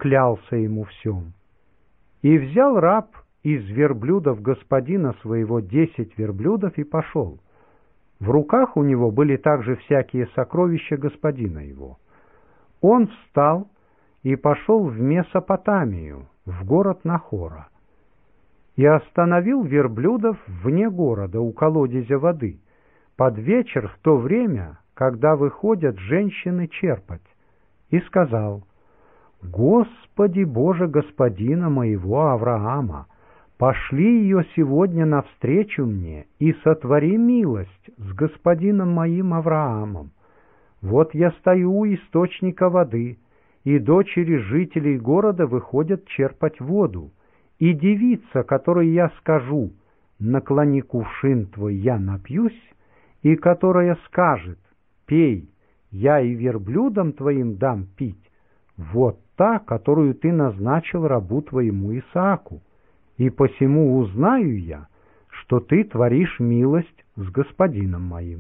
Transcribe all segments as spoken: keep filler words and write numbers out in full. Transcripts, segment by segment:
поклялся ему всем. И взял раб из верблюдов господина своего десять верблюдов и пошел. В руках у него были также всякие сокровища господина его. Он встал и пошел в Месопотамию, в город Нахора, и остановил верблюдов вне города у колодезя воды, под вечер в то время, когда выходят женщины черпать, и сказал: «Господи Боже господина моего Авраама, пошли ее сегодня навстречу мне и сотвори милость с господином моим Авраамом. Вот я стою у источника воды, и дочери жителей города выходят черпать воду, и девица, которой я скажу: наклони кувшин твой, я напьюсь, и которая скажет: пей, я и верблюдам твоим дам пить, вот та, которую ты назначил рабу твоему Исааку, и посему узнаю я, что ты творишь милость с господином моим».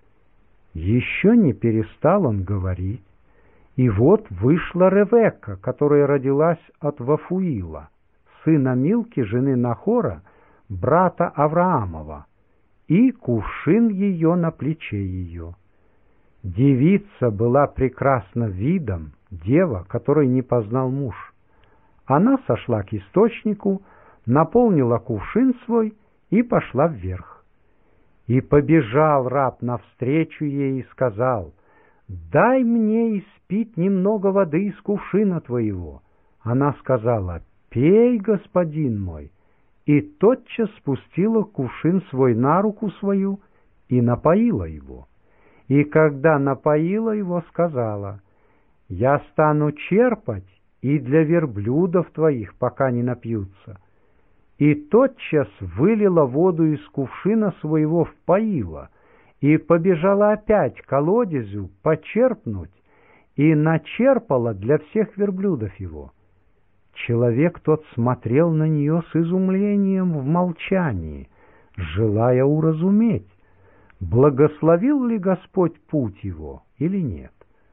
Еще не перестал он говорить, и вот вышла Ревекка, которая родилась от Вафуила, сына Милки, жены Нахора, брата Авраамова, и кувшин ее на плече ее. Девица была прекрасна видом, дева, которой не познал муж. Она сошла к источнику, наполнила кувшин свой и пошла вверх. И побежал раб навстречу ей и сказал: «Дай мне испить немного воды из кувшина твоего». Она сказала: «Пей, господин мой», и тотчас спустила кувшин свой на руку свою и напоила его. И когда напоила его, сказала: «Я стану черпать и для верблюдов твоих, пока не напьются». И тотчас вылила воду из кувшина своего в поило, и побежала опять к колодезю почерпнуть, и начерпала для всех верблюдов его. Человек тот смотрел на нее с изумлением в молчании, желая уразуметь, благословил ли Господь путь его или нет.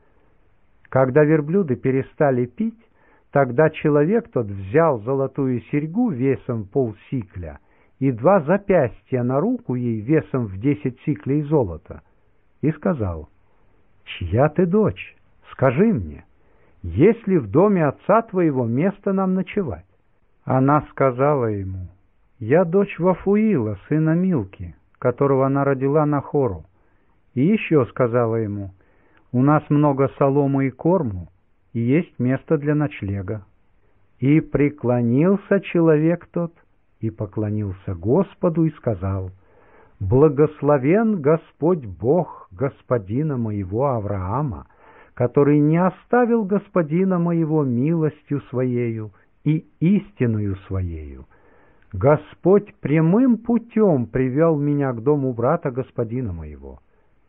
Когда верблюды перестали пить, тогда человек тот взял золотую серьгу весом полсикля и два запястья на руку ей весом в десять сиклей золота и сказал: «Чья ты дочь? Скажи мне, есть ли в доме отца твоего место нам ночевать?» Она сказала ему: «Я дочь Вафуила, сына Милки, которого она родила Нахору». И еще сказала ему: «У нас много соломы и корму, и есть место для ночлега». И преклонился человек тот, и поклонился Господу, и сказал: «Благословен Господь Бог господина моего Авраама, который не оставил господина моего милостью своею и истиною своею. Господь прямым путем привел меня к дому брата господина моего».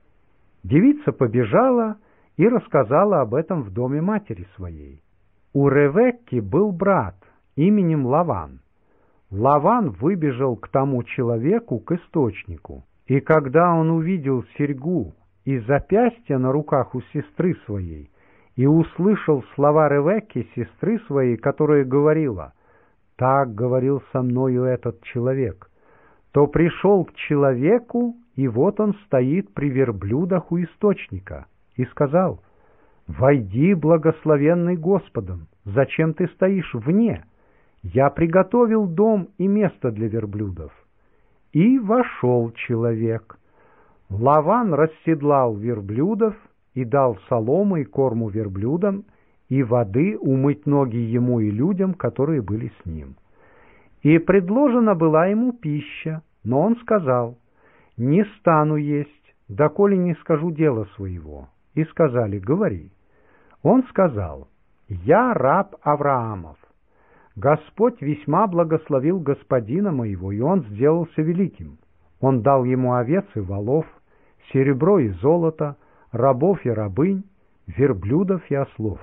Девица побежала и рассказала об этом в доме матери своей. У Ревекки был брат именем Лаван. Лаван выбежал к тому человеку, к источнику, и когда он увидел серьгу и запястье на руках у сестры своей, и услышал слова Ревекки, сестры своей, которая говорила: «Так говорил со мною этот человек», то пришел к человеку, и вот он стоит при верблюдах у источника, и сказал: «Войди, благословенный Господом, зачем ты стоишь вне? Я приготовил дом и место для верблюдов». И вошел человек. Лаван расседлал верблюдов и дал соломы и корму верблюдам, и воды умыть ноги ему и людям, которые были с ним. И предложена была ему пища, но он сказал: «Не стану есть, доколе не скажу дела своего». И сказали: «Говори». Он сказал: «Я раб Авраамов. Господь весьма благословил господина моего, и он сделался великим. Он дал ему овец и волов, серебро и золото, рабов и рабынь, верблюдов и ослов.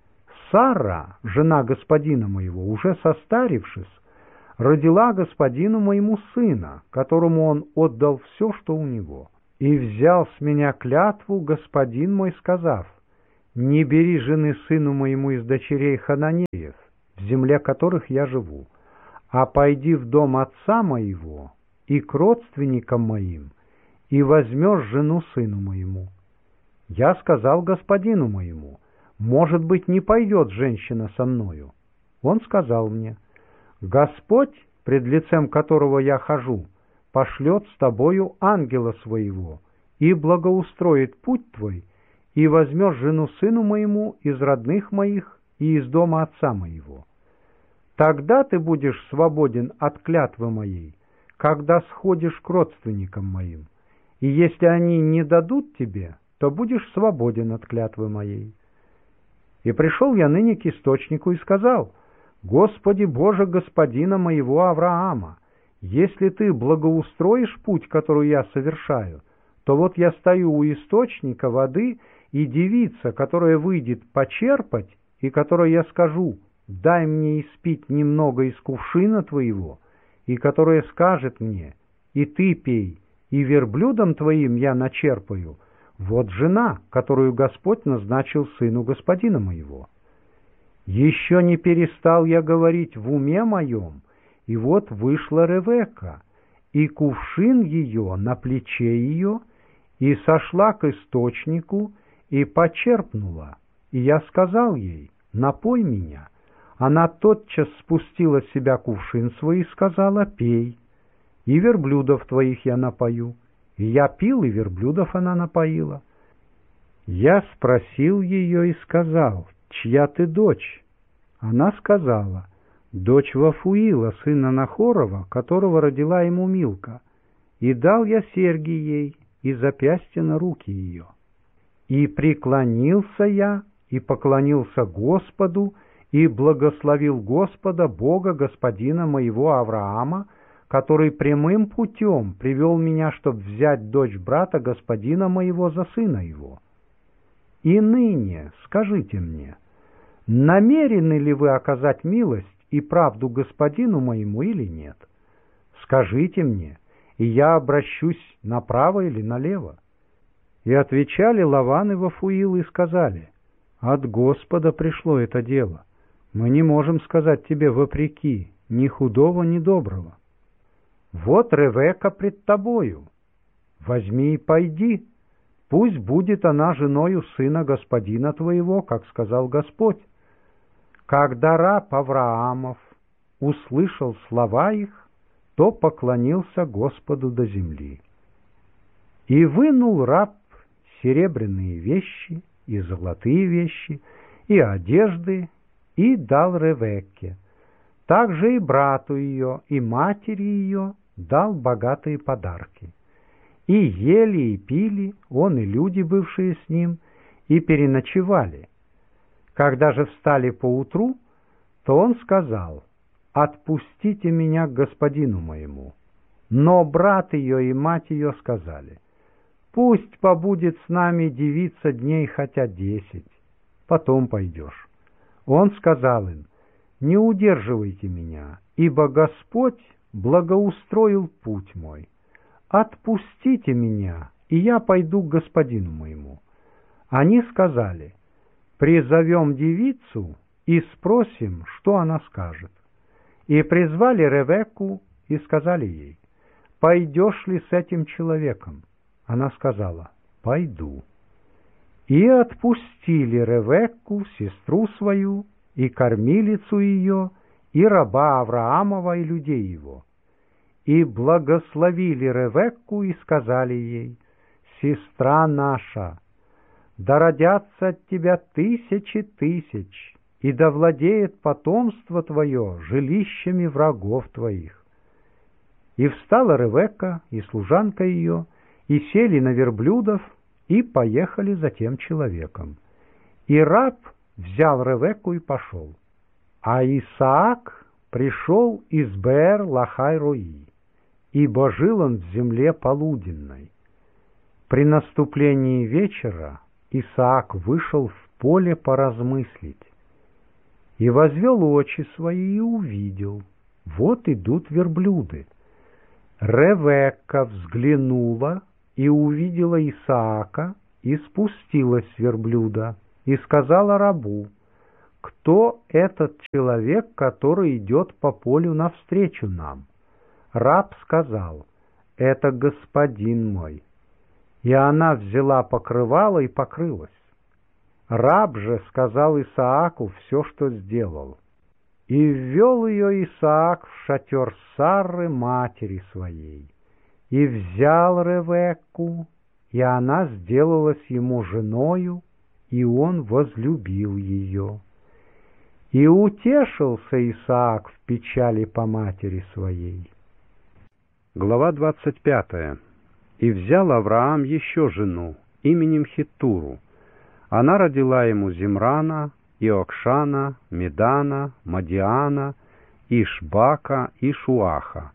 Сара, жена господина моего, уже состарившись, родила господину моему сына, которому он отдал все, что у него. И взял с меня клятву господин мой, сказав: не бери жены сыну моему из дочерей хананеев, в земле которых я живу, а пойди в дом отца моего и к родственникам моим, и возьмешь жену сыну моему. Я сказал господину моему: может быть, не пойдет женщина со мною. Он сказал мне: Господь, пред лицем которого я хожу, пошлет с тобою ангела своего и благоустроит путь твой, и возьмешь жену сыну моему из родных моих и из дома отца моего. Тогда ты будешь свободен от клятвы моей, когда сходишь к родственникам моим, и если они не дадут тебе, то будешь свободен от клятвы моей. И пришел я ныне к источнику и сказал: Господи Боже господина моего Авраама, если ты благоустроишь путь, который я совершаю, то вот я стою у источника воды, и девица, которая выйдет почерпать, и которой я скажу: дай мне испить немного из кувшина твоего, и которая скажет мне: и ты пей, и верблюдом твоим я начерпаю, вот жена, которую Господь назначил сыну господина моего. Еще не перестал я говорить в уме моем, и вот вышла Ревекка, и кувшин ее на плече ее, и сошла к источнику, и почерпнула. И я сказал ей: напой меня. Она тотчас спустила с себя кувшин свой и сказала: пей, и верблюдов твоих я напою. И я пил, и верблюдов она напоила. Я спросил ее и сказал: чья ты дочь? Она сказала: дочь Вафуила, сына Нахорова, которого родила ему Милка. И дал я серьги ей и запястья на руки ее. И преклонился я, и поклонился Господу, и благословил Господа, Бога господина моего Авраама, который прямым путем привел меня, чтобы взять дочь брата господина моего за сына его. И ныне скажите мне, намерены ли вы оказать милость и правду господину моему или нет? Скажите мне, и я обращусь направо или налево. И отвечали Лаван и Вафуил и сказали: от Господа пришло это дело. Мы не можем сказать тебе вопреки, ни худого, ни доброго. Вот Ревекка пред тобою. Возьми и пойди. Пусть будет она женою сына господина твоего, как сказал Господь. Когда раб Авраамов услышал слова их, то поклонился Господу до земли. И вынул раб серебряные вещи и золотые вещи, и одежды, и дал Ревекке. Также и брату ее, и матери ее дал богатые подарки. И ели, и пили, он и люди, бывшие с ним, и переночевали. Когда же встали поутру, то он сказал: «Отпустите меня к господину моему». Но брат ее и мать ее сказали: «Пусть побудет с нами девица дней хотя десять, потом пойдешь». Он сказал им: «Не удерживайте меня, ибо Господь благоустроил путь мой. Отпустите меня, и я пойду к господину моему». Они сказали: «Призовем девицу и спросим, что она скажет». И призвали Ревекку и сказали ей: «Пойдешь ли с этим человеком?» Она сказала: «Пойду». И отпустили Ревекку, сестру свою, и кормилицу ее, и раба Авраамова, и людей его. И благословили Ревекку и сказали ей: «Сестра наша, да родятся от тебя тысячи тысяч, и да владеет потомство твое жилищами врагов твоих». И встала Ревекка и служанка ее, и сели на верблюдов, и поехали за тем человеком. И раб взял Ревекку и пошел. А Исаак пришел из Беэр-Лахай-Рои, ибо жил он в земле полуденной. При наступлении вечера Исаак вышел в поле поразмыслить, и возвел очи свои и увидел: вот идут верблюды. Ревекка взглянула и увидела Исаака, и спустилась с верблюда, и сказала рабу: «Кто этот человек, который идет по полю навстречу нам?» Раб сказал: «Это господин мой». И она взяла покрывало и покрылась. Раб же сказал Исааку все, что сделал. И ввел ее Исаак в шатер Сарры, матери своей, и взял Ревекку, и она сделалась ему женою, и он возлюбил ее. И утешился Исаак в печали по матери своей. Глава двадцать пятая. И взял Авраам еще жену именем Хеттуру. Она родила ему Зимрана, Иокшана, Медана, Мадиана, Ишбака и Шуаха.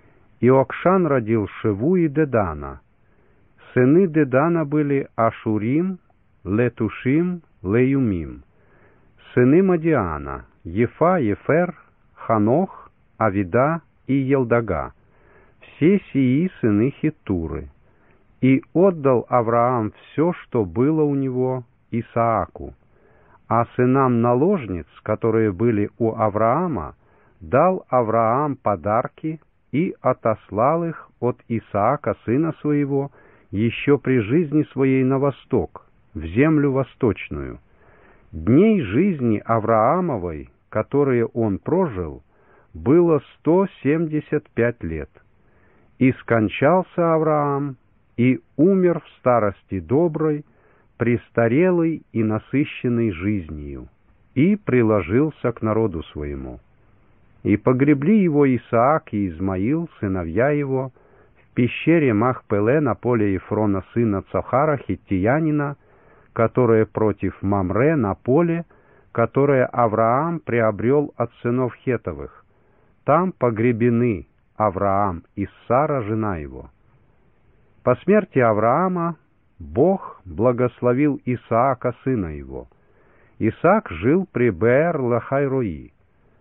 Иокшан родил Шеву и Дедана. Сыны Дедана были Ашурим, Летушим, Леюмим. Сыны Мадиана — Ефа, Ефер, Ханох, Авида и Елдага. Все сии сыны Хеттуры. И отдал Авраам все, что было у него, Исааку. А сынам наложниц, которые были у Авраама, дал Авраам подарки и отослал их от Исаака, сына своего, еще при жизни своей на восток, в землю восточную. Дней жизни Авраамовой, которые он прожил, было сто семьдесят пять лет. И скончался Авраам, и умер в старости доброй, престарелый и насыщенный жизнью, и приложился к народу своему. И погребли его Исаак и Измаил, сыновья его, в пещере Махпеле на поле Ефрона сына Цохара, хиттиянина, которое против Мамре на поле, которое Авраам приобрел от сынов Хетовых. Там погребены Авраам и Сара, жена его. По смерти Авраама Бог благословил Исаака, сына его. Исаак жил при Беэр-Лахай-Рои.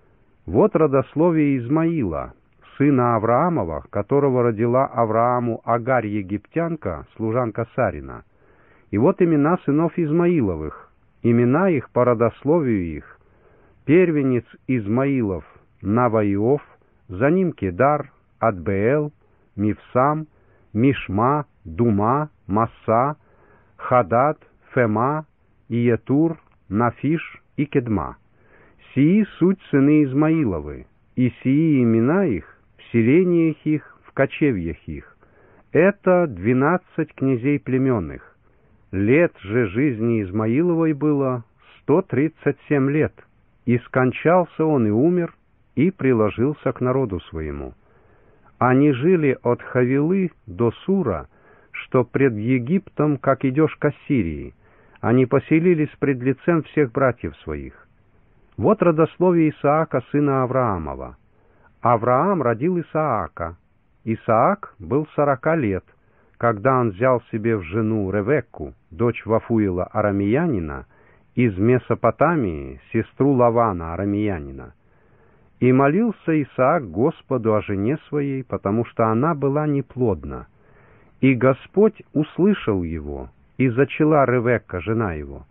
Вот родословие Измаила, сына Авраамова, которого родила Аврааму Агарь египтянка, служанка Сарина. И вот имена сынов Измаиловых, имена их по родословию их. Первенец Измаилов — Наваиов, за ним Кедар, Адбеэл, Мивсам, Мишма, Дума, Масса, Хадад, Фема, Иетур, Нафиш и Кедма. Сии суть сыны Измаиловы, и сии имена их, в селениях их, в кочевьях их. Это двенадцать князей племенных. Лет же жизни Измаиловой было сто тридцать семь лет, и скончался он и умер, и приложился к народу своему. Они жили от Хавилы до Сура, что пред Египтом, как идешь к Ассирии. Они поселились пред лицем всех братьев своих. Вот родословие Исаака, сына Авраамова. Авраам родил Исаака. Исаак был сорока лет, когда он взял себе в жену Ревекку, дочь Вафуила арамеянина, из Месопотамии, сестру Лавана арамеянина. И молился Исаак Господу о жене своей, потому что она была неплодна. И Господь услышал его, и зачала Ревекка, жена его.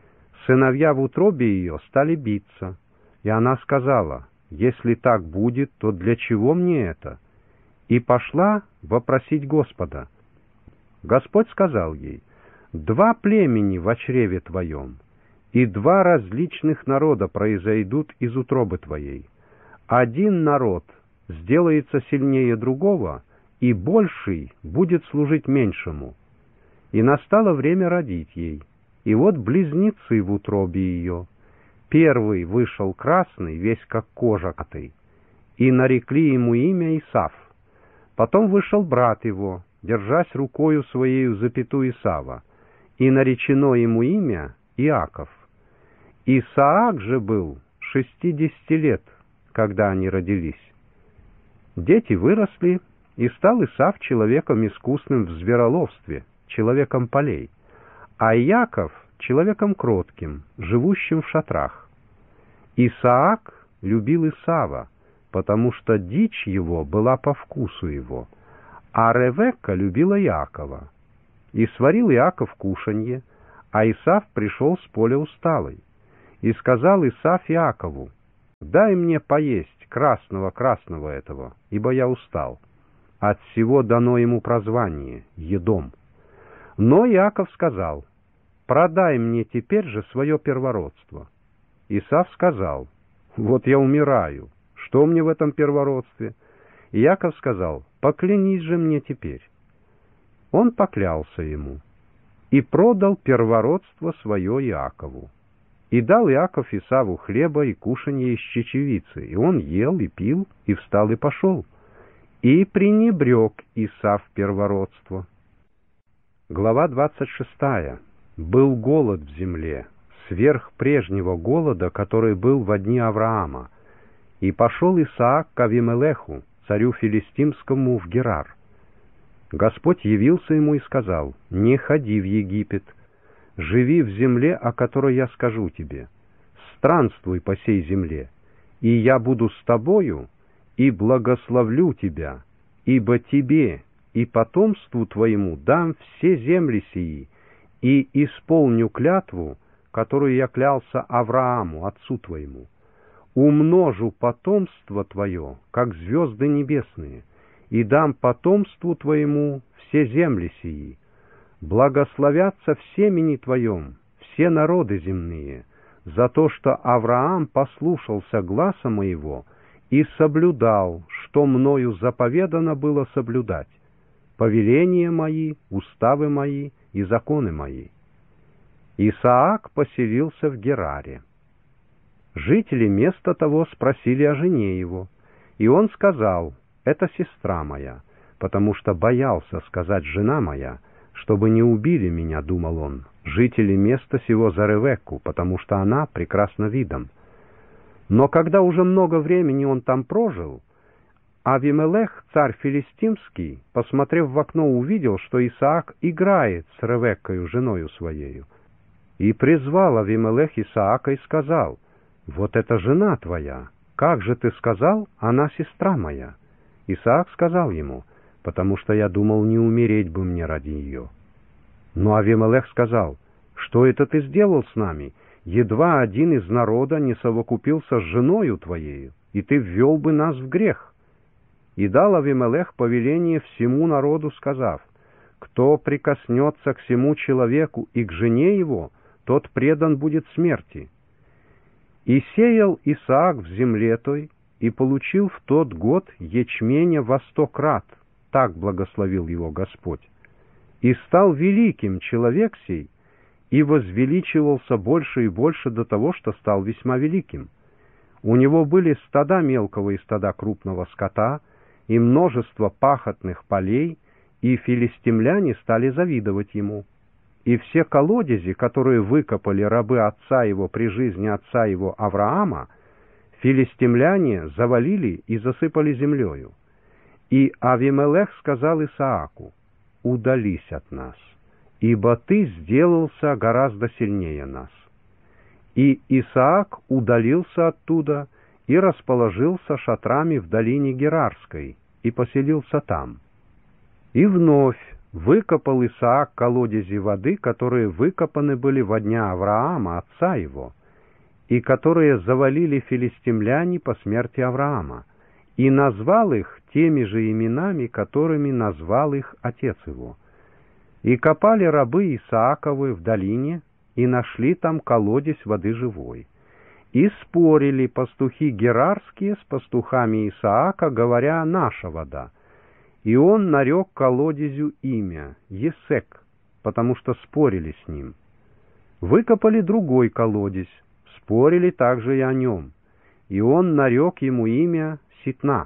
Сыновья в утробе ее стали биться, и она сказала: «Если так будет, то для чего мне это?» И пошла вопросить Господа. Господь сказал ей: «Два племени во чреве твоем, и два различных народа произойдут из утробы твоей. Один народ сделается сильнее другого, и больший будет служить меньшему». И настало время родить ей. И вот близнецы в утробе ее. Первый вышел красный, весь как кожа коты, и нарекли ему имя Исав. Потом вышел брат его, держась рукою своею запяту Исава, и наречено ему имя Иаков. Исаак же был шестидесяти лет, когда они родились. Дети выросли, и стал Исав человеком искусным в звероловстве, человеком полей, а Иаков — человеком кротким, живущим в шатрах. Исаак любил Исава, потому что дичь его была по вкусу его, а Ревекка любила Иакова. И сварил Иаков кушанье, А Исав пришел с поля усталый. И сказал Исав Иакову: «Дай мне поесть красного-красного этого, ибо я устал». От всего дано ему прозвание Едом. Но Иаков сказал: «Продай мне теперь же свое первородство». Исав сказал: «Вот я умираю, что мне в этом первородстве?» И Иаков сказал: «Поклянись же мне теперь». Он поклялся ему и продал первородство свое Иакову. И дал Иаков Исаву хлеба и кушанье из чечевицы, и он ел и пил, и встал и пошел. И пренебрег Исав первородство. Глава двадцать шестая. Был голод в земле, сверх прежнего голода, который был во дни Авраама. И пошел Исаак к Авимелеху, царю филистимскому, в Герар. Господь явился ему и сказал: «Не ходи в Египет, живи в земле, о которой я скажу тебе. Странствуй по сей земле, и я буду с тобою, и благословлю тебя, ибо тебе и потомству твоему дам все земли сии, и исполню клятву, которую я клялся Аврааму, отцу твоему. Умножу потомство твое, как звезды небесные, и дам потомству твоему все земли сии. Благословятся в семени твоем все народы земные, за то, что Авраам послушался гласа моего и соблюдал, что мною заповедано было соблюдать, повеления мои, уставы мои и законы мои». Исаак поселился в Гераре. Жители места того спросили о жене его, и он сказал: «Это сестра моя», потому что боялся сказать «жена моя», чтобы не убили меня, думал он, жители места сего за Ревекку, потому что она прекрасна видом. Но когда уже много времени он там прожил, Авимелех, царь филистимский, посмотрев в окно, увидел, что Исаак играет с Ревеккою, женою своею. И призвал Авимелех Исаака и сказал: «Вот это жена твоя, как же ты сказал, она сестра моя?» Исаак сказал ему: «Потому что я думал, не умереть бы мне ради ее». Но Авимелех сказал: «Что это ты сделал с нами? Едва один из народа не совокупился с женою твоею, и ты ввел бы нас в грех». И дал Авимелех повеление всему народу, сказав: «Кто прикоснется к сему человеку и к жене его, тот предан будет смерти». И сеял Исаак в земле той, и получил в тот год ячменя во сто крат, так благословил его Господь. И стал великим человек сей, и возвеличивался больше и больше до того, что стал весьма великим. У него были стада мелкого и стада крупного скота, и множество пахотных полей, и филистимляне стали завидовать ему. И все колодези, которые выкопали рабы отца его при жизни отца его Авраама, филистимляне завалили и засыпали землею. И Авимелех сказал Исааку: «Удались от нас, ибо ты сделался гораздо сильнее нас». И Исаак удалился оттуда и расположился шатрами в долине Герарской и поселился там. И вновь выкопал Исаак колодези воды, которые выкопаны были во дня Авраама, отца его, и которые завалили филистимляне по смерти Авраама, и назвал их теми же именами, которыми назвал их отец его. И копали рабы Исааковы в долине, и нашли там колодезь воды живой. И спорили пастухи герарские с пастухами Исаака, говоря: «Наша вода». И он нарек колодезю имя Есек, потому что спорили с ним. Выкопали другой колодезь, спорили также и о нем, и он нарек ему имя Ситна.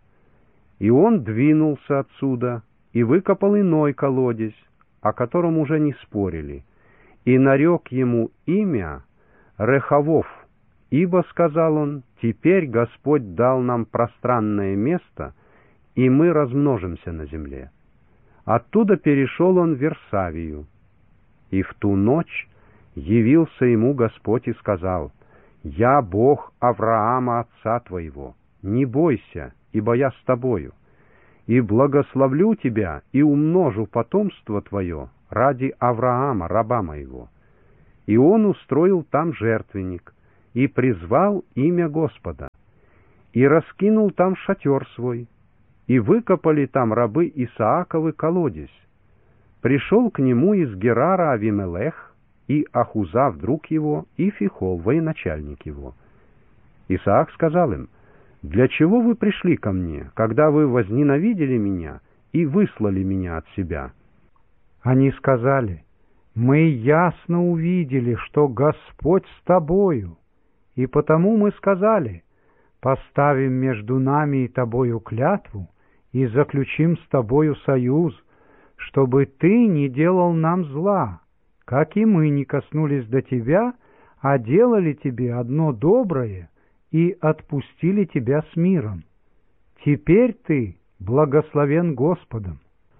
И он двинулся отсюда и выкопал иной колодезь, о котором уже не спорили, и нарек ему имя Рехавов, ибо, сказал он, теперь Господь дал нам пространное место, и мы размножимся на земле. Оттуда перешел он в Версавию. И в ту ночь явился ему Господь и сказал: «Я Бог Авраама, отца твоего, не бойся, ибо я с тобою, и благословлю тебя, и умножу потомство твое ради Авраама, раба моего». И он устроил там жертвенник, и призвал имя Господа, и раскинул там шатер свой, и выкопали там рабы Исааковы колодезь. Пришел к нему из Герара Авимелех, и Ахузав, друг его, и Фихол, военачальник его. Исаак сказал им: «Для чего вы пришли ко мне, когда вы возненавидели меня и выслали меня от себя?» Они сказали: «Мы ясно увидели, что Господь с тобою, и потому мы сказали: поставим между нами и тобою клятву и заключим с тобою союз, чтобы ты не делал нам зла, как и мы не коснулись до тебя, а делали тебе одно доброе и отпустили тебя с миром. Теперь ты благословен Господом».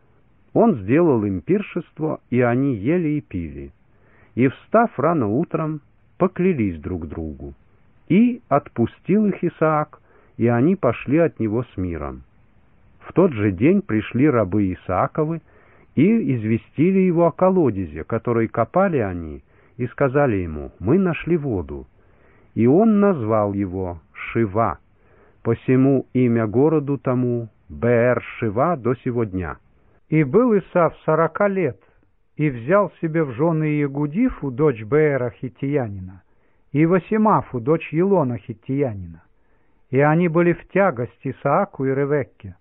Он сделал им пиршество, и они ели и пили. И, встав рано утром, поклялись друг другу. И отпустил их Исаак, и они пошли от него с миром. В тот же день пришли рабы Исааковы и известили его о колодезе, который копали они, и сказали ему: «Мы нашли воду». И он назвал его Шива, посему имя городу тому Беэр-Шива до сего дня. И был Исав сорока лет, и взял себе в жены Егудифу, дочь Беэра хиттиянина, и Васимафу, дочь Елона хиттиянина. И они были в тягость Исааку и Ревекке.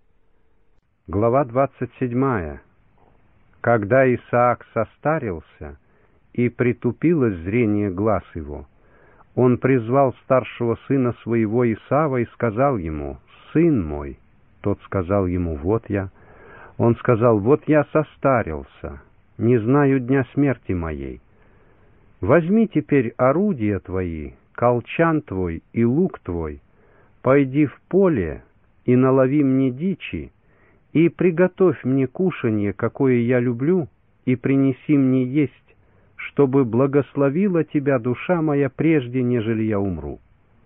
Глава двадцать седьмая. Когда Исаак состарился, и притупилось зрение глаз его, он призвал старшего сына своего Исава и сказал ему: «Сын мой». Тот сказал ему: «Вот я». Он сказал: «Вот я состарился, не знаю дня смерти моей. Возьми теперь орудия твои, колчан твой и лук твой, пойди в поле и налови мне дичи, и приготовь мне кушанье, какое я люблю, и принеси мне есть, чтобы благословила тебя душа моя прежде, нежели я умру».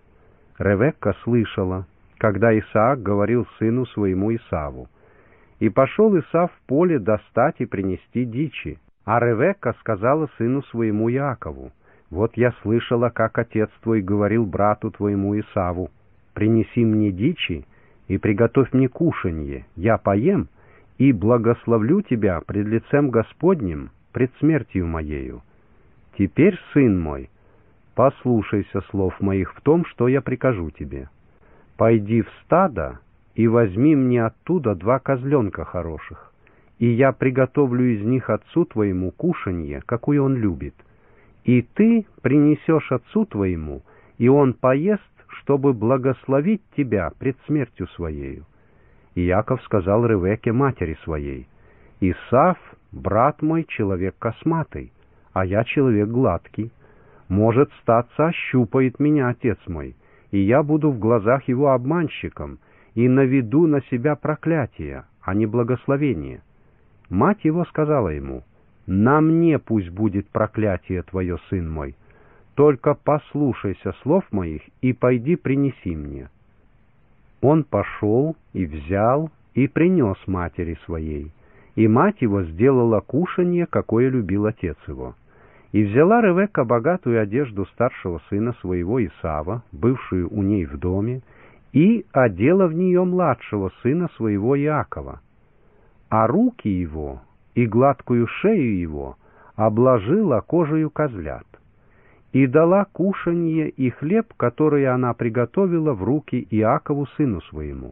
Ревекка слышала, когда Исаак говорил сыну своему Исаву. И пошел Исав в поле достать и принести дичи. А Ревекка сказала сыну своему Иакову: «Вот я слышала, как отец твой говорил брату твоему Исаву: принеси мне дичи и приготовь мне кушанье, я поем и благословлю тебя пред лицем Господним, пред смертью моею. Теперь, сын мой, послушайся слов моих в том, что я прикажу тебе. Пойди в стадо и возьми мне оттуда два козленка хороших, и я приготовлю из них отцу твоему кушанье, какое он любит. И ты принесешь отцу твоему, и он поест, чтобы благословить тебя пред смертью своею». И Яков сказал Ревекке, матери своей: «Исав, брат мой, человек косматый, а я человек гладкий. Может, статься, ощупает меня отец мой, и я буду в глазах его обманщиком, и наведу на себя проклятие, а не благословение». Мать его сказала ему: «На мне пусть будет проклятие твое, сын мой, только послушайся слов моих и пойди принеси мне». Он пошел и взял и принес матери своей, и мать его сделала кушанье, какое любил отец его. И взяла Ревекка богатую одежду старшего сына своего Исава, бывшую у ней в доме, и одела в нее младшего сына своего Иакова, а руки его и гладкую шею его обложила кожею козлят, и дала кушанье и хлеб, который она приготовила, в руки Иакову сыну своему.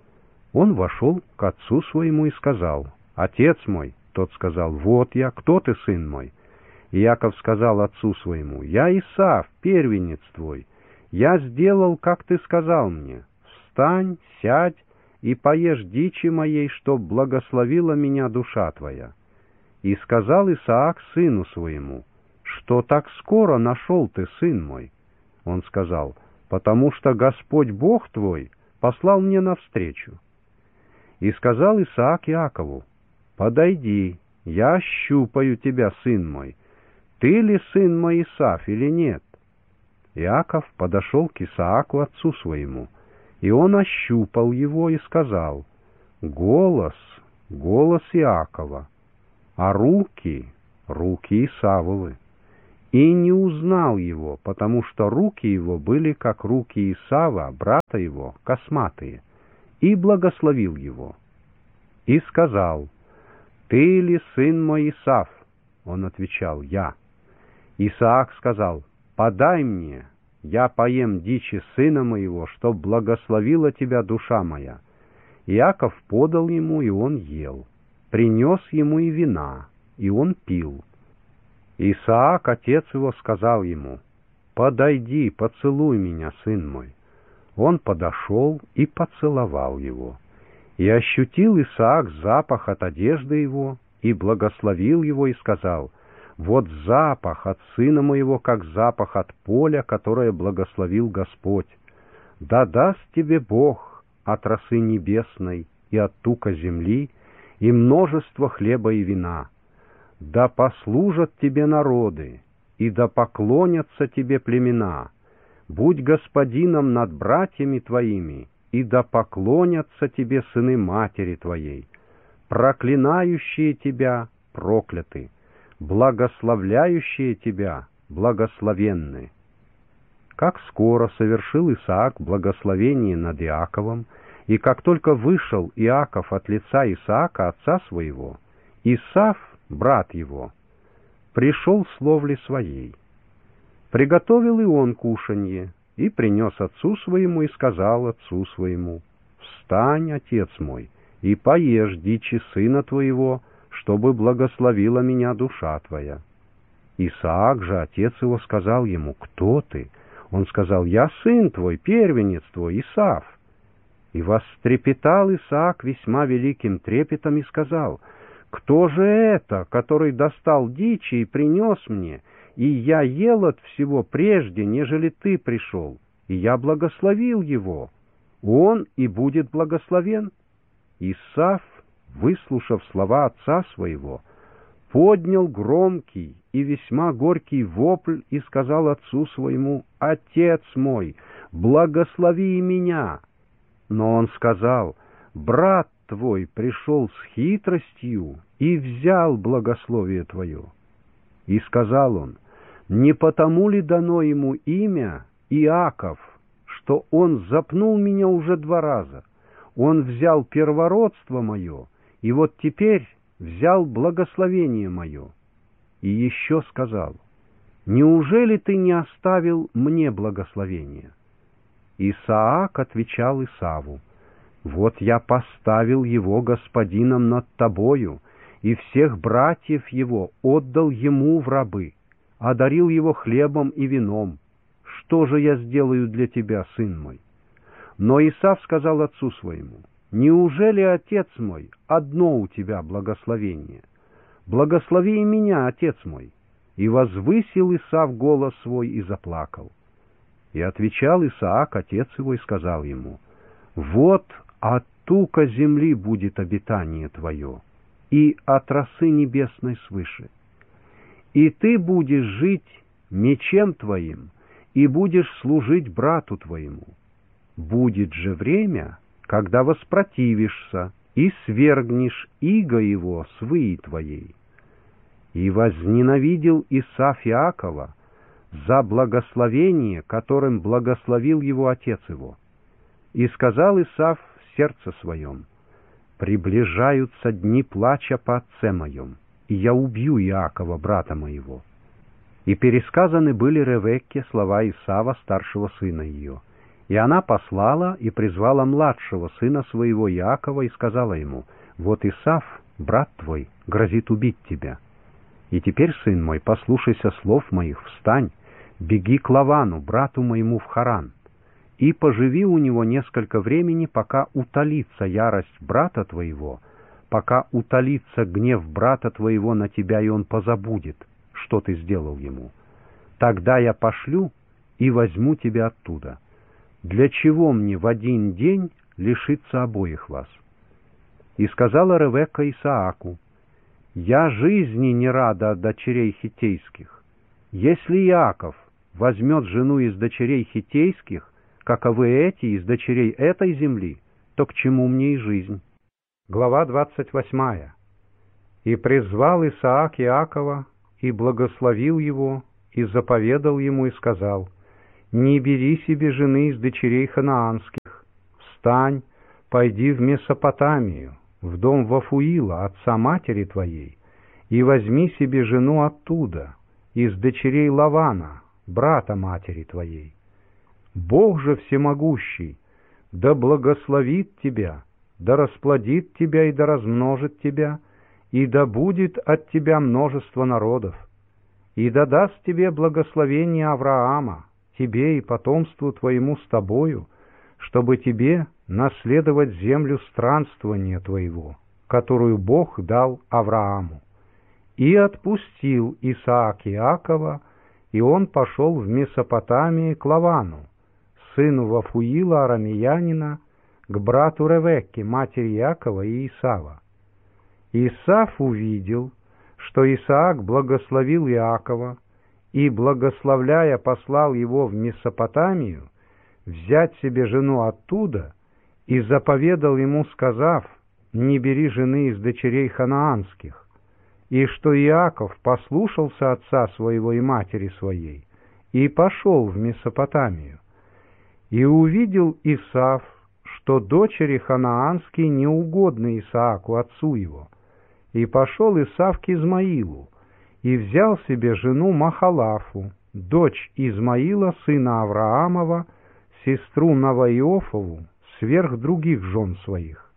Он вошел к отцу своему и сказал: «Отец мой». Тот сказал: «Вот я, кто ты, сын мой?» Иаков сказал отцу своему: «Я Исав, первенец твой. Я сделал, как ты сказал мне. Встань, сядь и поешь дичи моей, чтоб благословила меня душа твоя». И сказал Исаак сыну своему: «Что так скоро нашел ты, сын мой?» Он сказал: «Потому что Господь Бог твой послал мне навстречу». И сказал Исаак Иакову: «Подойди, я ощупаю тебя, сын мой. Ты ли сын мой Исав или нет?» Иаков подошел к Исааку отцу своему, и он ощупал его и сказал: «Голос, голос Иакова, а руки, руки Исавовы». и не узнал его, потому что руки его были, как руки Исава, брата его, косматые, и благословил его. И сказал: «Ты ли сын мой Исав?» Он отвечал: «Я». Исаак сказал: «Подай мне, я поем дичи сына моего, чтоб благословила тебя душа моя». Иаков подал ему, и он ел. Принес ему и вина, и он пил. Исаак, отец его, сказал ему: «Подойди, поцелуй меня, сын мой». Он подошел и поцеловал его. И ощутил Исаак запах от одежды его, и благословил его, и сказал: «Вот запах от сына моего, как запах от поля, которое благословил Господь. Да даст тебе Бог от росы небесной и от тука земли, и множество хлеба и вина. Да послужат тебе народы, и да поклонятся тебе племена. Будь господином над братьями твоими, и да поклонятся тебе сыны матери твоей. Проклинающие тебя прокляты, благословляющие тебя благословенны». Как скоро совершил Исаак благословение над Иаковом, и как только вышел Иаков от лица Исаака, отца своего, Исав, брат его, пришел с ловли своей. Приготовил и он кушанье, и принес отцу своему, и сказал отцу своему: «Встань, отец мой, и поешь дичи сына твоего, чтобы благословила меня душа твоя». Исаак же, отец его, сказал ему: «Кто ты?» Он сказал: «Я сын твой, первенец твой, Исав». И вострепетал Исаак весьма великим трепетом и сказал: «Кто же это, который достал дичи и принес мне, и я ел от всего прежде, нежели ты пришел, и я благословил его? Он и будет благословен». Исав, выслушав слова отца своего, поднял громкий и весьма горький вопль и сказал отцу своему: «Отец мой, благослови и меня». Но он сказал: «Брат твой пришел с хитростью и взял благословие твое». И сказал он: «Не потому ли дано ему имя Иаков, что он запнул меня уже два раза? Он взял первородство мое, и вот теперь взял благословение мое». И еще сказал: «Неужели ты не оставил мне благословение?» Исаак отвечал Исаву: «Вот я поставил его господином над тобою, и всех братьев его отдал ему в рабы, одарил его хлебом и вином. Что же я сделаю для тебя, сын мой?» Но Исав сказал отцу своему: «Неужели, отец мой, одно у тебя благословение? Благослови и меня, отец мой». И возвысил Исав голос свой и заплакал. И отвечал Исаак, отец его, и сказал ему: «Вот от тука земли будет обитание твое, и от росы небесной свыше. И ты будешь жить мечем твоим, и будешь служить брату твоему. Будет же время, когда воспротивишься и свергнешь иго его с выи твоей». И возненавидел Исав Иакова за благословение, которым благословил его отец его. И сказал Исав в сердце своем: «Приближаются дни плача по отце моем, и я убью Иакова, брата моего». И пересказаны были Ревекке слова Исава, старшего сына ее. И она послала и призвала младшего сына своего Иакова и сказала ему: «Вот Исав, брат твой, грозит убить тебя. И теперь, сын мой, послушайся слов моих, встань, беги к Лавану, брату моему, в Харан, и поживи у него несколько времени, пока утолится ярость брата твоего, пока утолится гнев брата твоего на тебя, и он позабудет, что ты сделал ему. Тогда я пошлю и возьму тебя оттуда. Для чего мне в один день лишиться обоих вас?» И сказала Ревекка Исааку: «Я жизни не рада от дочерей хиттейских. Если Иаков возьмет жену из дочерей хиттейских, каковы эти из дочерей этой земли, то к чему мне и жизнь?» Глава двадцать восьмая. «И призвал Исаак Иакова, и благословил его, и заповедал ему и сказал: «Не бери себе жены из дочерей ханаанских, встань, пойди в Месопотамию, в дом Вафуила, отца матери твоей, и возьми себе жену оттуда, из дочерей Лавана, брата матери твоей. Бог же всемогущий да благословит тебя, да расплодит тебя и да размножит тебя, и да будет от тебя множество народов, и да даст тебе благословение Авраама, тебе и потомству твоему с тобою, чтобы тебе наследовать землю странствования твоего, которую Бог дал Аврааму. И отпустил Исаак Иакова, и он пошел в Месопотамии к Лавану, сыну Вафуила арамеянина, к брату Ревекке, матери Иакова и Исава. Исав увидел, что Исаак благословил Иакова, и, благословляя, послал его в Месопотамию взять себе жену оттуда, и заповедал ему, сказав: «Не бери жены из дочерей ханаанских», и что Иаков послушался отца своего и матери своей, и пошел в Месопотамию. И увидел Исав, что дочери ханаанские неугодны Исааку, отцу его, и пошел Исав к Измаилу, и взял себе жену Махалафу, дочь Измаила, сына Авраамова, сестру Наваиофову, сверх других жен своих.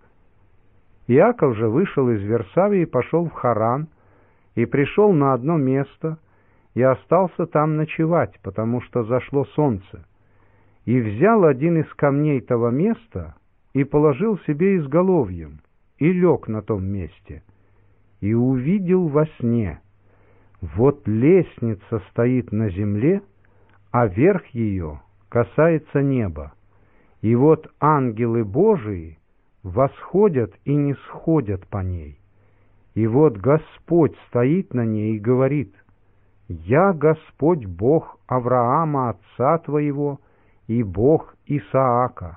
Иаков же вышел из Версавии и пошел в Харан, и пришел на одно место, и остался там ночевать, потому что зашло солнце, и взял один из камней того места, и положил себе изголовьем, и лег на том месте, и увидел во сне: вот лестница стоит на земле, а верх ее касается неба, и вот ангелы Божии восходят и не сходят по ней. И вот Господь стоит на ней и говорит: «Я Господь Бог Авраама, отца твоего, и Бог Исаака.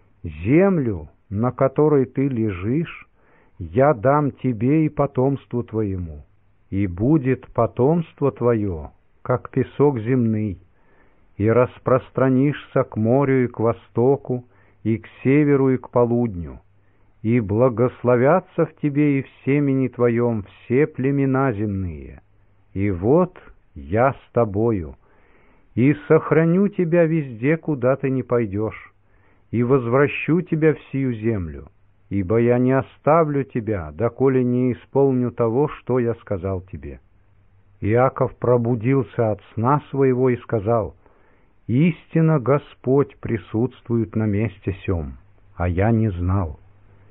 Землю, на которой ты лежишь, я дам тебе и потомству твоему, и будет потомство твое, как песок земный, и распространишься к морю и к востоку, и к северу и к полудню, и благословятся в тебе и в семени твоем все племена земные. И вот я с тобою, и сохраню тебя везде, куда ты не пойдешь, и возвращу тебя в сию землю, ибо я не оставлю тебя, доколе не исполню того, что я сказал тебе». Иаков пробудился от сна своего и сказал: «Истинно Господь присутствует на месте сем, а я не знал».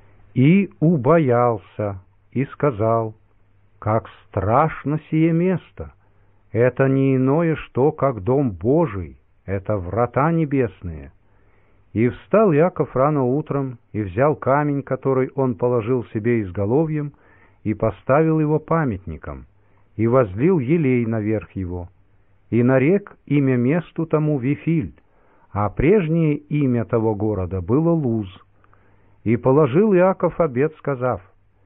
И убоялся, и сказал: «Как страшно сие место! Это не иное что, как дом Божий, это врата небесные». И встал Иаков рано утром, и взял камень, который он положил себе изголовьем, и поставил его памятником, и возлил елей наверх его, и нарек имя месту тому Вифиль, а прежнее имя того города было Луз. И положил Иаков обет, сказав: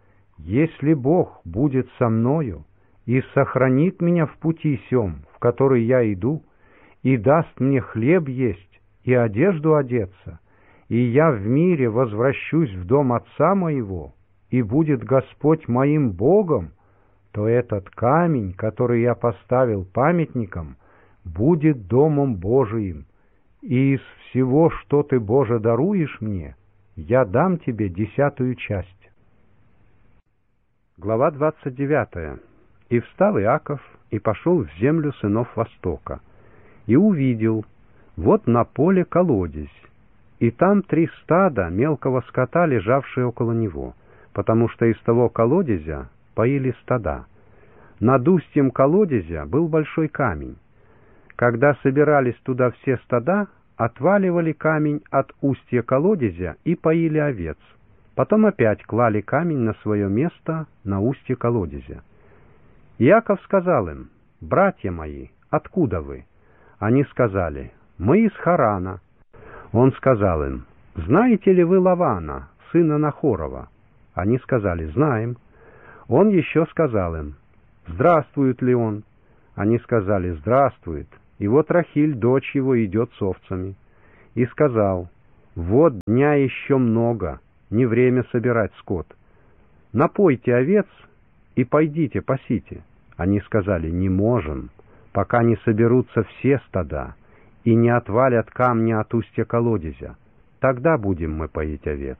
«Если Бог будет со мною и сохранит меня в пути сем, в который я иду, и даст мне хлеб есть и одежду одеться, и я в мире возвращусь в дом отца моего, и будет Господь моим Богом, то этот камень, который я поставил памятником, будет домом Божиим, и из всего, что ты, Боже, даруешь мне, я дам тебе десятую часть». Глава двадцать девятая. «И встал Иаков, и пошел в землю сынов Востока, и увидел, вот на поле колодезь, и там три стада мелкого скота, лежавшие около него, потому что из того колодезя поили стада. Над устьем колодезя был большой камень. Когда собирались туда все стада, отваливали камень от устья колодезя и поили овец. Потом опять клали камень на свое место на устье колодезя. Иаков сказал им: «Братья мои, откуда вы?» Они сказали: «Мы из Харана». Он сказал им: «Знаете ли вы Лавана, сына Нахорова?» Они сказали: «Знаем». Он еще сказал им: «Здравствует ли он?» Они сказали: «Здравствует». И вот Рахиль, дочь его, идет с овцами. И сказал: «Вот дня еще много, не время собирать скот. Напойте овец и пойдите пасите». Они сказали: «Не можем, пока не соберутся все стада и не отвалят камни от устья колодезя. Тогда будем мы поить овец».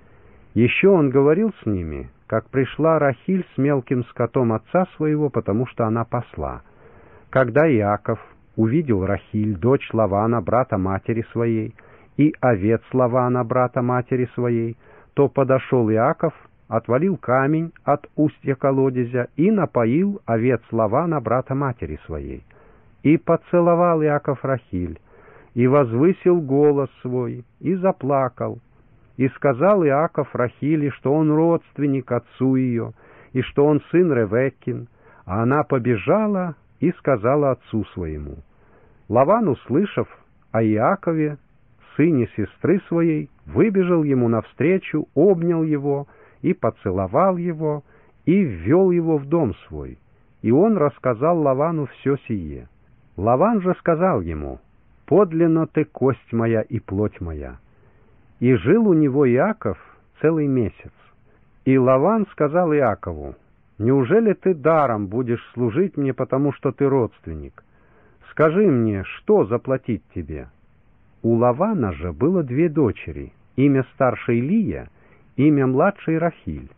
Еще он говорил с ними, как пришла Рахиль с мелким скотом отца своего, потому что она пасла. Когда Иаков увидел Рахиль, дочь Лавана, брата матери своей, и овец Лавана, брата матери своей, то подошел Иаков, отвалил камень от устья колодезя и напоил овец Лавана, брата матери своей. И поцеловал Иаков Рахиль, и возвысил голос свой, и заплакал. И сказал Иаков Рахиле, что он родственник отцу ее, и что он сын Ревеккин, а она побежала и сказала отцу своему. Лаван, услышав о Иакове, сыне сестры своей, выбежал ему навстречу, обнял его и поцеловал его, и ввел его в дом свой. И он рассказал Лавану все сие. Лаван же сказал ему: «Подлинно ты кость моя и плоть моя». И жил у него Иаков целый месяц. И Лаван сказал Иакову: «Неужели ты даром будешь служить мне, потому что ты родственник? Скажи мне, что заплатить тебе?» У Лавана же было две дочери, имя старшей Лия, имя младшей Рахиль.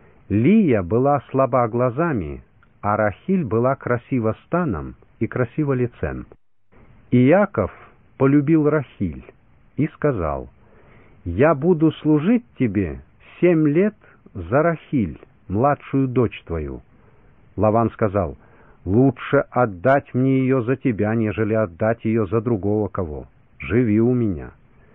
Лия была слаба глазами, а Рахиль была красива станом и красива лицем. Иаков полюбил Рахиль и сказал: «Я буду служить тебе семь лет за Рахиль, младшую дочь твою». Лаван сказал: «Лучше отдать мне ее за тебя, нежели отдать ее за другого кого. Живи у меня».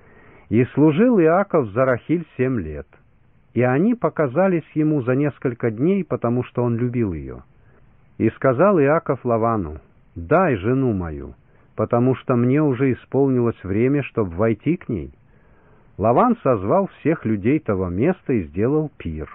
И служил Иаков за Рахиль семь лет, и они показались ему за несколько дней, потому что он любил ее. И сказал Иаков Лавану: «Дай жену мою, потому что мне уже исполнилось время, чтобы войти к ней». Лаван созвал всех людей того места и сделал пир.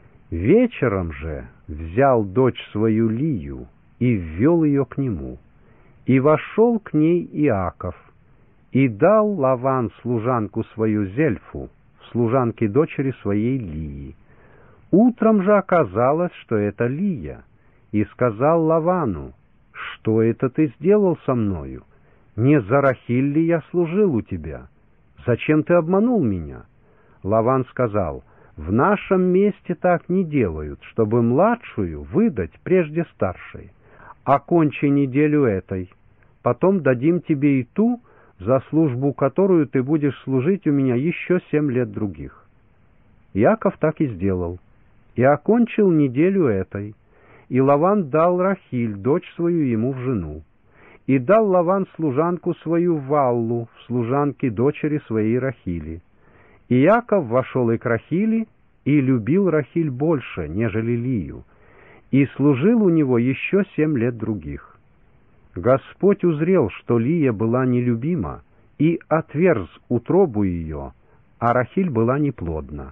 Вечером же взял дочь свою Лию и ввел ее к нему. И вошел к ней Иаков, и дал Лаван служанку свою Зельфу, служанке дочери своей Лии. Утром же оказалось, что это Лия, и сказал Лавану: «Что это ты сделал со мною? Не за Рахиль ли я служил у тебя? Зачем ты обманул меня?» Лаван сказал: «В нашем месте так не делают, чтобы младшую выдать прежде старшей. Окончи неделю этой, потом дадим тебе и ту, за службу которую ты будешь служить у меня еще семь лет других». Иаков так и сделал, и окончил неделю этой, и Лаван дал Рахиль, дочь свою, ему в жену. И дал Лаван служанку свою Валлу, в служанке дочери своей Рахили. И Иаков вошел и к Рахили, и любил Рахиль больше, нежели Лию, и служил у него еще семь лет других. Господь узрел, что Лия была нелюбима, и отверз утробу ее, а Рахиль была неплодна.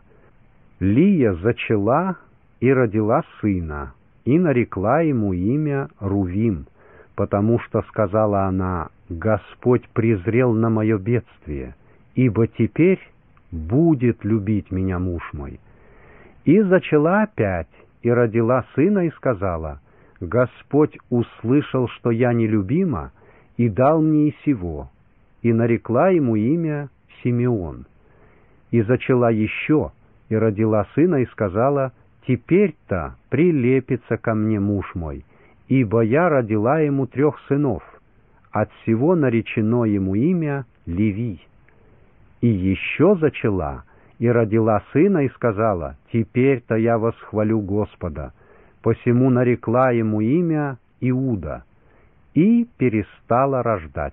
Лия зачала и родила сына, и нарекла ему имя Рувим, потому что сказала она: «Господь презрел на мое бедствие, ибо теперь будет любить меня муж мой». И зачала опять, и родила сына, и сказала: «Господь услышал, что я нелюбима, и дал мне и сего», и нарекла ему имя Симеон. И зачала еще, и родила сына, и сказала: «Теперь-то прилепится ко мне муж мой, ибо я родила ему трех сынов, от всего наречено ему имя Леви». И еще зачала, и родила сына, и сказала: «Теперь-то я восхвалю Господа», посему нарекла ему имя Иуда, и перестала рождать.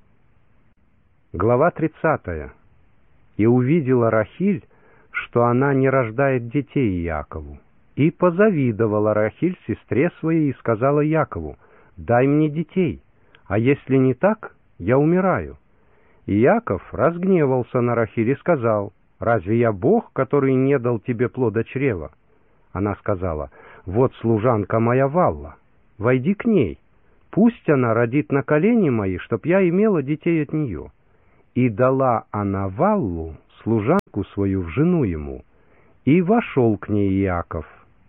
Глава тридцатая. И увидела Рахиль, что она не рождает детей Иакову, и позавидовала Рахиль сестре своей, и сказала Якову: «Дай мне детей, а если не так, я умираю». И Иаков разгневался на Рахиль и сказал: «Разве я Бог, который не дал тебе плода чрева?» Она сказала: «Вот служанка моя Валла, войди к ней». Пусть она родит на колени мои, чтоб я имела детей от нее. И дала она Валлу, служанку свою, в жену ему, и вошел к ней Иаков.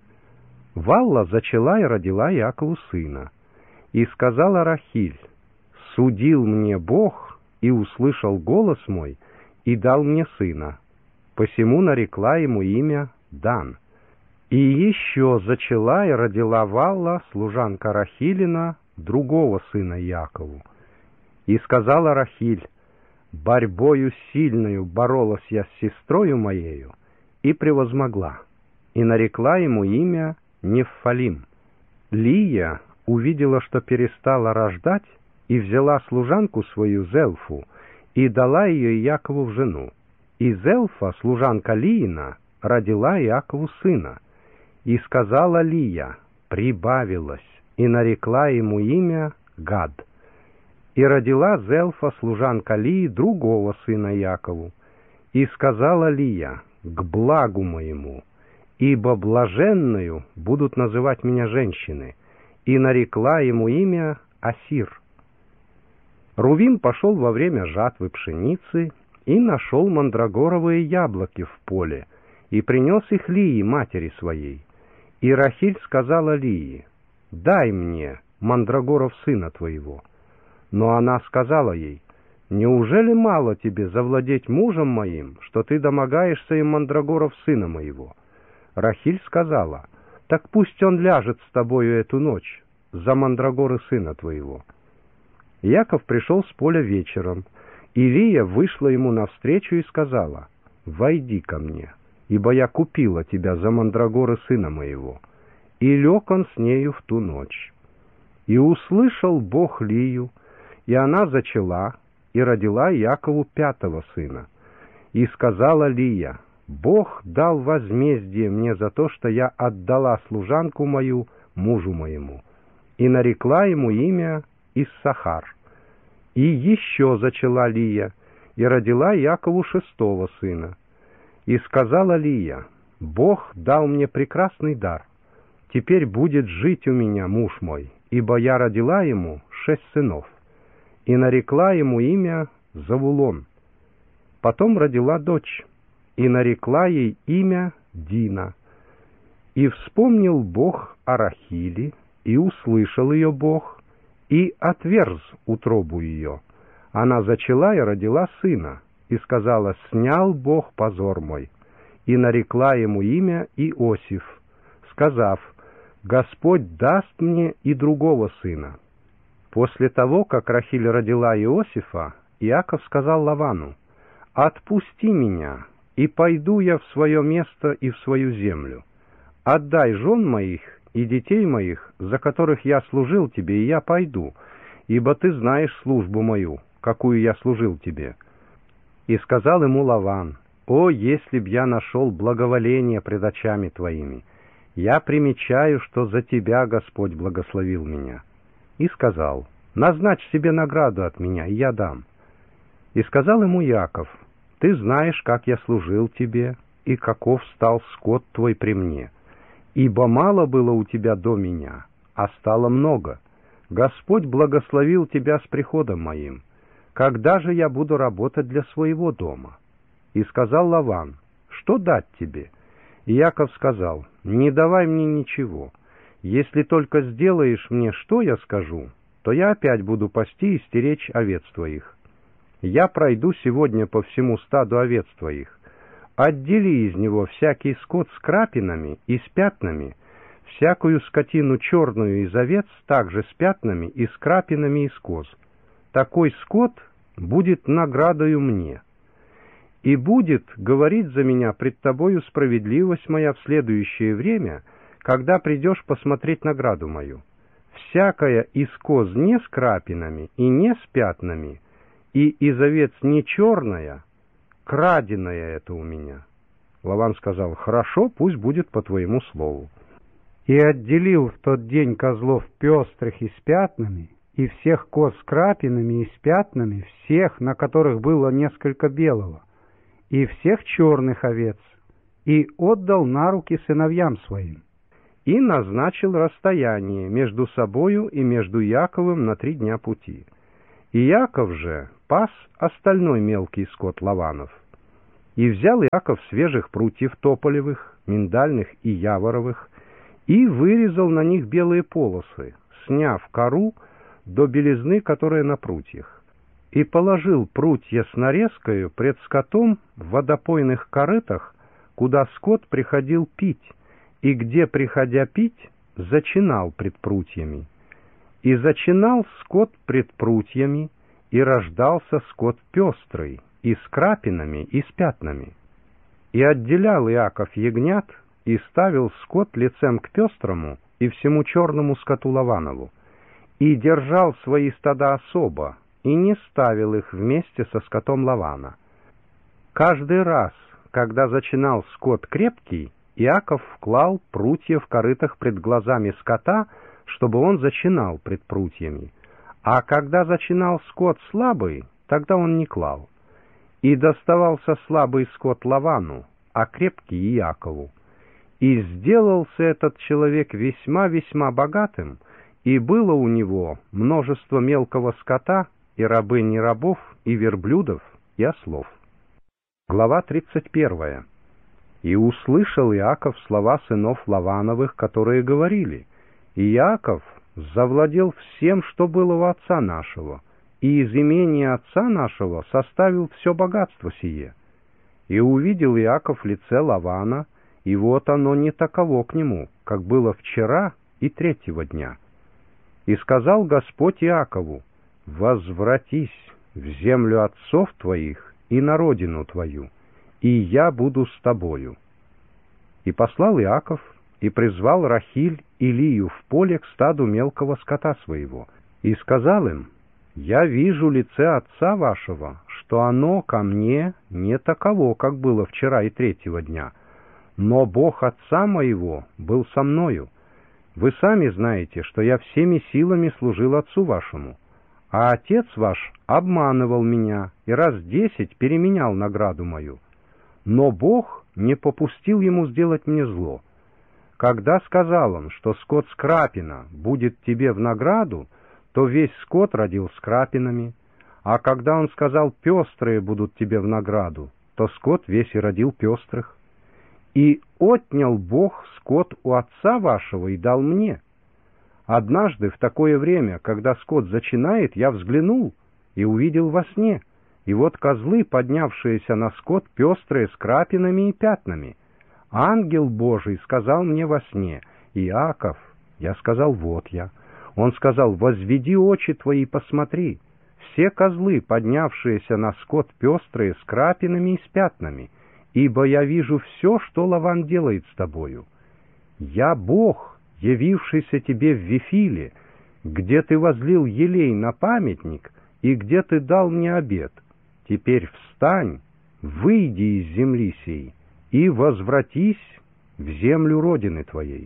Валла зачала и родила Иакову сына. И сказала Рахиль: «Судил мне Бог, и услышал голос мой, и дал мне сына. Посему нарекла ему имя Дан. И еще зачала и родила Валла, служанка Рахилина, другого сына Иакову. И сказала Рахиль: борьбою сильною боролась я с сестрою моею, и превозмогла, и нарекла ему имя Неффалим. Лия увидела, что перестала рождать, и взяла служанку свою Зелфу, и дала ее Иакову в жену. И Зелфа, служанка Лиина, родила Иакову сына. И сказала Лия: прибавилась, и нарекла ему имя Гад. И родила Зелфа, служанка Лии, другого сына Иакову. И сказала Лия: к благу моему, ибо блаженною будут называть меня женщины. И нарекла ему имя Асир. Рувим пошел во время жатвы пшеницы и нашел мандрагоровые яблоки в поле, и принес их Лии, матери своей. И Рахиль сказала Лии: дай мне мандрагоров сына твоего. Но она сказала ей: неужели мало тебе завладеть мужем моим, что ты домогаешься им мандрагоров сына моего? Рахиль сказала: так пусть он ляжет с тобою эту ночь за мандрагоры сына твоего. Яков пришел с поля вечером, и Лия вышла ему навстречу и сказала: войди ко мне, ибо я купила тебя за мандрагоры сына моего. И лег он с нею в ту ночь. И услышал Бог Лию, и она зачала, и родила Якову пятого сына. И сказала Лия: Бог дал возмездие мне за то, что я отдала служанку мою мужу моему. И нарекла ему имя Иссахар. И еще зачала Лия, и родила Якову шестого сына. И сказала Лия: Бог дал мне прекрасный дар. Теперь будет жить у меня муж мой, ибо я родила ему шесть сынов. И нарекла ему имя Завулон. Потом родила дочь, и нарекла ей имя Дина. И вспомнил Бог о Рахиле, и услышал ее Бог, и отверз утробу ее. Она зачала и родила сына, и сказала: снял Бог позор мой. И нарекла ему имя Иосиф, сказав: Господь даст мне и другого сына. После того, как Рахиль родила Иосифа, Иаков сказал Лавану: отпусти меня, и пойду я в свое место и в свою землю. Отдай жен моих и детей моих, за которых я служил тебе, и я пойду, ибо ты знаешь службу мою, какую я служил тебе. И сказал ему Лаван: о, если б я нашел благоволение пред очами твоими! Я примечаю, что за тебя Господь благословил меня. И сказал: назначь себе награду от меня, и я дам. И сказал ему Яков: ты знаешь, как я служил тебе, и каков стал скот твой при мне. Ибо мало было у тебя до меня, а стало много. Господь благословил тебя с приходом моим. Когда же я буду работать для своего дома? И сказал Лаван: что дать тебе? И Яков сказал: не давай мне ничего. Если только сделаешь мне, что я скажу, то я опять буду пасти и стеречь овец твоих. Я пройду сегодня по всему стаду овец твоих. Отдели из него всякий скот с крапинами и с пятнами, всякую скотину черную из овец также с пятнами и с крапинами из коз. Такой скот будет наградою мне. И будет говорить за меня пред тобою справедливость моя в следующее время, когда придешь посмотреть награду мою. Всякая из коз не с крапинами и не с пятнами, и из овец не черная, краденая это у меня. Лаван сказал: хорошо, пусть будет по твоему слову. И отделил в тот день козлов пестрых и с пятнами, и всех коз с крапинами и с пятнами, всех, на которых было несколько белого, и всех черных овец, и отдал на руки сыновьям своим. и назначил расстояние между собою и между Яковом на три дня пути. И Яков же пас остальной мелкий скот Лаванов. И взял Иаков свежих прутьев тополевых, миндальных и яворовых, и вырезал на них белые полосы, сняв кору до белизны, которая на прутьях, и положил прутья с нарезкою пред скотом в водопойных корытах, куда скот приходил пить, и где, приходя пить, зачинал пред прутьями. И зачинал скот пред прутьями, и рождался скот пестрый, и с крапинами, и с пятнами. И отделял Иаков ягнят, и ставил скот лицем к пестрому и всему черному скоту Лаванову, и держал свои стада особо, и не ставил их вместе со скотом Лавана. Каждый раз, когда зачинал скот крепкий, Иаков вклал прутья в корытах пред глазами скота, чтобы он зачинал пред прутьями, а когда зачинал скот слабый, тогда он не клал. И доставался слабый скот Лавану, а крепкий Иакову. И сделался этот человек весьма-весьма богатым, и было у него множество мелкого скота, и рабынь, и рабов, и верблюдов, и ослов. Глава тридцать первая. И услышал Иаков слова сынов Лавановых, которые говорили: «И Иаков завладел всем, что было у отца нашего, и из имения отца нашего составил все богатство сие». И увидел Иаков лице Лавана, и вот оно не таково к нему, как было вчера и третьего дня. И сказал Господь Иакову: «Возвратись в землю отцов твоих и на родину твою, и я буду с тобою». И послал Иаков, и призвал Рахиль и Лию в поле к стаду мелкого скота своего, и сказал им: «Я вижу лице отца вашего, что оно ко мне не таково, как было вчера и третьего дня, но Бог отца моего был со мною. Вы сами знаете, что я всеми силами служил отцу вашему, а отец ваш обманывал меня и раз десять переменял награду мою. Но Бог не попустил ему сделать мне зло. Когда сказал он, что скот с крапина будет тебе в награду, то весь скот родил с крапинами, а когда он сказал, пестрые будут тебе в награду, то скот весь и родил пестрых. И отнял Бог скот у отца вашего и дал мне. Однажды в такое время, когда скот зачинает, я взглянул и увидел во сне, и вот козлы, поднявшиеся на скот, пестрые с крапинами и пятнами. Ангел Божий сказал мне во сне: «Иаков». Я сказал: «Вот я». Он сказал: «Возведи очи твои и посмотри. Все козлы, поднявшиеся на скот, пестрые с крапинами и с пятнами, ибо я вижу все, что Лаван делает с тобою. Я Бог, явившийся тебе в Вифиле, где ты возлил елей на памятник и где ты дал мне обет. Теперь встань, выйди из земли сей и возвратись в землю родины твоей».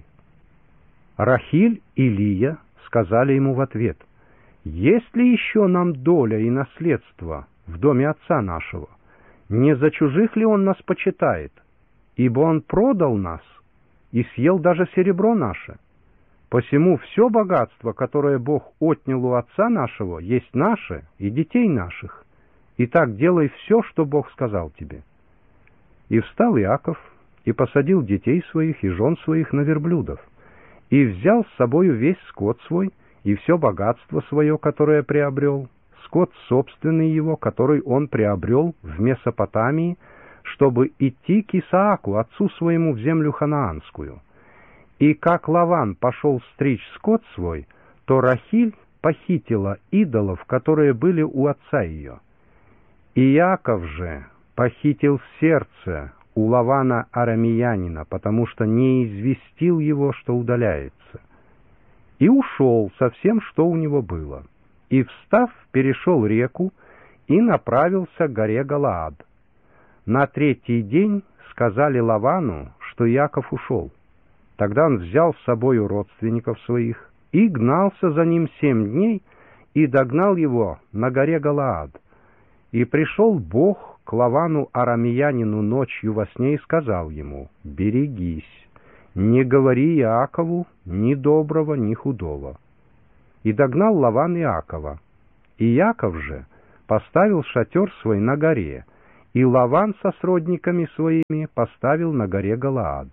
Рахиль и Лия сказали ему в ответ: «Есть ли еще нам доля и наследство в доме отца нашего? Не за чужих ли он нас почитает? Ибо он продал нас и съел даже серебро наше. Посему все богатство, которое Бог отнял у отца нашего, есть наше и детей наших. Итак, делай все, что Бог сказал тебе». И встал Иаков, и посадил детей своих и жен своих на верблюдов, и взял с собою весь скот свой и все богатство свое, которое приобрел, скот собственный его, который он приобрел в Месопотамии, чтобы идти к Исааку, отцу своему, в землю ханаанскую. И как Лаван пошел стричь скот свой, то Рахиль похитила идолов, которые были у отца ее. Иаков же похитил сердце у Лавана арамеянина, потому что не известил его, что удаляется. И ушел со всем, что у него было. И, встав, перешел реку и направился к горе Галаад. На третий день сказали Лавану, что Иаков ушел. Тогда он взял с собою родственников своих и гнался за ним семь дней и догнал его на горе Галаад. И пришел Бог к Лавану арамеянину ночью во сне и сказал ему: «Берегись, не говори Иакову ни доброго, ни худого». И догнал Лаван Иакова. И Иаков же поставил шатер свой на горе, и Лаван со сродниками своими поставил на горе Галаад.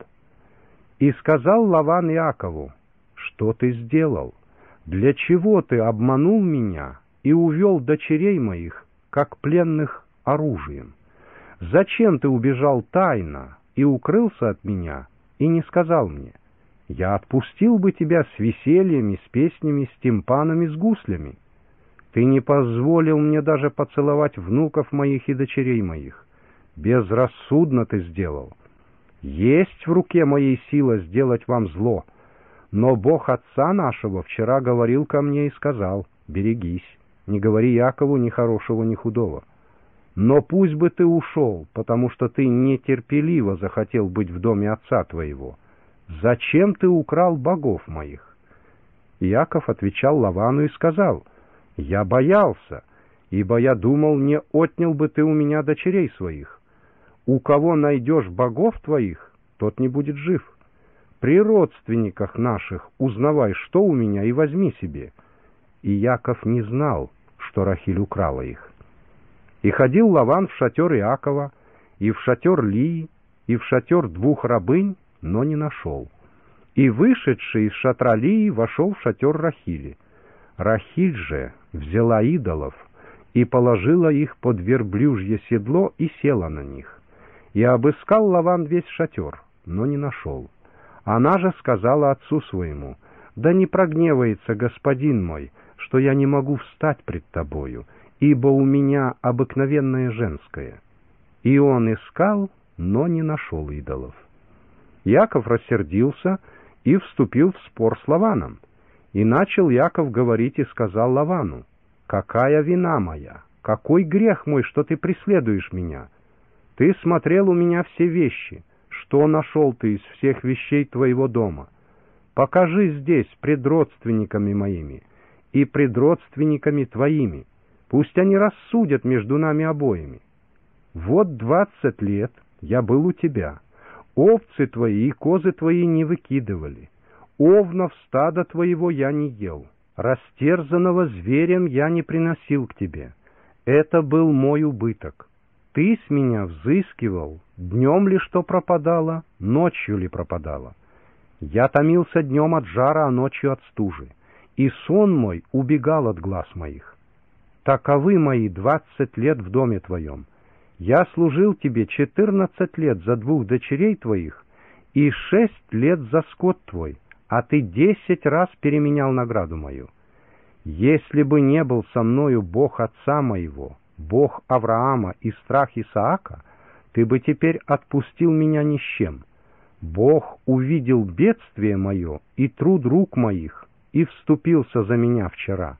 И сказал Лаван Иакову: «Что ты сделал? Для чего ты обманул меня и увел дочерей моих, как пленных, оружием? Зачем ты убежал тайно и укрылся от меня, и не сказал мне? Я отпустил бы тебя с весельями, с песнями, с тимпанами, с гуслями. Ты не позволил мне даже поцеловать внуков моих и дочерей моих. Безрассудно ты сделал. Есть в руке моей сила сделать вам зло, но Бог отца нашего вчера говорил ко мне и сказал: берегись, не говори Якову ни хорошего, ни худого. Но пусть бы ты ушел, потому что ты нетерпеливо захотел быть в доме отца твоего. Зачем ты украл богов моих?» Иаков отвечал Лавану и сказал: «Я боялся, ибо я думал, не отнял бы ты у меня дочерей своих. У кого найдешь богов твоих, тот не будет жив. При родственниках наших узнавай, что у меня, и возьми себе». И Иаков не знал, что Рахиль украла их. И ходил Лаван в шатер Иакова, и в шатер Лии, и в шатер двух рабынь, но не нашел. И вышедший из шатра Лии вошел в шатер Рахили. Рахиль же взяла идолов и положила их под верблюжье седло и села на них. И обыскал Лаван весь шатер, но не нашел. Она же сказала отцу своему: «Да не прогневается господин мой, что я не могу встать пред тобою, ибо у меня обыкновенное женское». И он искал, но не нашел идолов. Иаков рассердился и вступил в спор с Лаваном. И начал Иаков говорить и сказал Лавану: «Какая вина моя? Какой грех мой, что ты преследуешь меня? Ты смотрел у меня все вещи. Что нашел ты из всех вещей твоего дома? Покажи здесь пред родственниками моими и пред родственниками твоими. Пусть они рассудят между нами обоими. Вот двадцать лет я был у тебя. Овцы твои и козы твои не выкидывали. Овнов стада твоего я не ел. Растерзанного зверем я не приносил к тебе. Это был мой убыток. Ты с меня взыскивал, днем ли что пропадало, ночью ли пропадало. Я томился днем от жара, а ночью от стужи, и сон мой убегал от глаз моих. Таковы мои двадцать лет в доме твоем. Я служил тебе четырнадцать лет за двух дочерей твоих и шесть лет за скот твой, а ты десять раз переменял награду мою. Если бы не был со мною Бог отца моего, Бог Авраама и страх Исаака, ты бы теперь отпустил меня ни с чем. Бог увидел бедствие мое и труд рук моих, и вступился за меня вчера».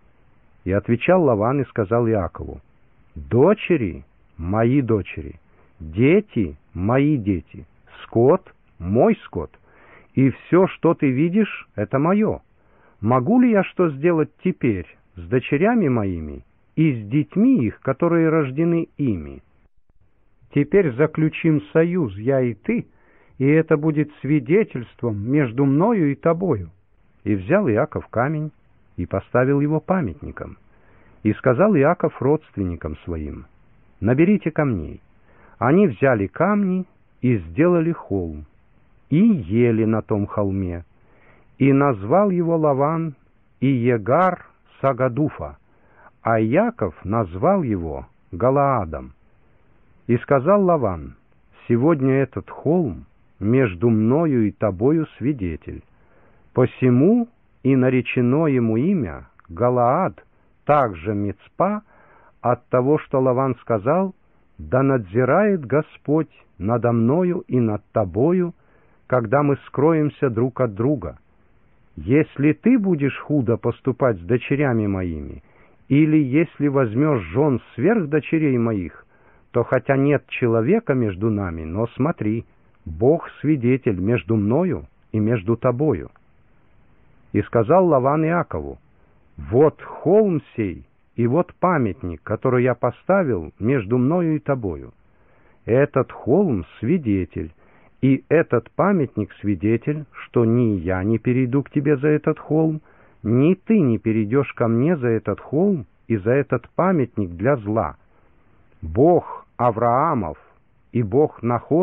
И отвечал Лаван и сказал Иакову: «Дочери — мои дочери, дети — мои дети, скот — мой скот, и все, что ты видишь, — это мое. Могу ли я что сделать теперь с дочерями моими и с детьми их, которые рождены ими? Теперь заключим союз, я и ты, и это будет свидетельством между мною и тобою». И взял Иаков камень и поставил его памятником. И сказал Иаков родственникам своим: «Наберите камней». Они взяли камни и сделали холм, и ели на том холме. И назвал его Лаван Иегар Сагадуфа, а Иаков назвал его Галаадом. И сказал Лаван: «Сегодня этот холм между мною и тобою свидетель. Посему и наречено ему имя Галаад, также Мицпа, от того, что Лаван сказал: да надзирает Господь надо мною и над тобою, когда мы скроемся друг от друга. Если ты будешь худо поступать с дочерями моими, или если возьмешь жен сверх дочерей моих, то хотя нет человека между нами, но смотри, Бог свидетель между мною и между тобою». И сказал Лаван Иакову: «Вот холм сей, и вот памятник, который я поставил между мною и тобою. Этот холм — свидетель, И этот памятник свидетель, что ни я не перейду к тебе за этот холм, ни ты не перейдешь ко мне за этот холм и за этот памятник для зла. Бог Авраамов и Бог Нахор